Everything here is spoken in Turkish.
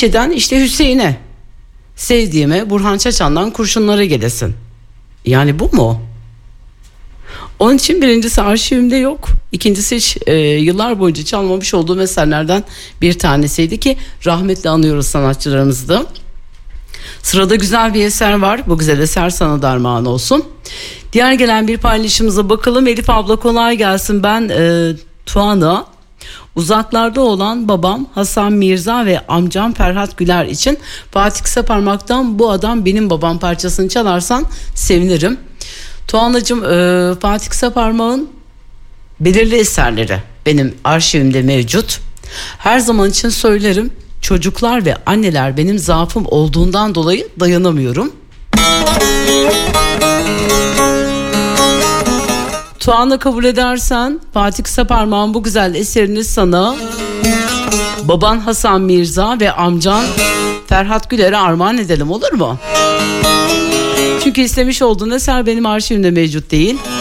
Ayşe'den işte Hüseyin'e, sevdiğime Burhan Çaçan'dan kurşunlara gelesin. Yani bu mu? Onun için birincisi arşivimde yok. İkincisi hiç yıllar boyunca çalmamış olduğum eserlerden bir tanesiydi ki rahmetle anıyoruz sanatçılarımızı da. Sırada güzel bir eser var. Bu güzel eser sana da armağan olsun. Diğer gelen bir paylaşımıza bakalım. Elif abla kolay gelsin. Ben Tuana. Uzaklarda olan babam Hasan Mirza ve amcam Ferhat Güler için Fatih Kısaparmak'tan Bu Adam Benim Babam parçasını çalarsan sevinirim. Tuğan'cığım, Fatih Kısaparmak'ın belirli eserleri benim arşivimde mevcut. Her zaman için söylerim, çocuklar ve anneler benim zaafım olduğundan dolayı dayanamıyorum. Tuğan'la kabul edersen Fatih Kısaparmak'ın bu güzel eserini sana baban Hasan Mirza ve amcan Ferhat Güler'e armağan edelim, olur mu? Çünkü istemiş olduğun eser benim arşivimde mevcut değil.